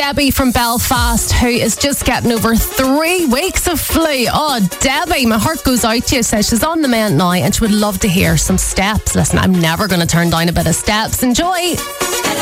Debbie from Belfast, who is just getting over 3 weeks of flu. Oh, Debbie, my heart goes out to you. Says she's on the mend now and she would love to hear some steps. Listen, I'm never going to turn down a bit of steps. Enjoy.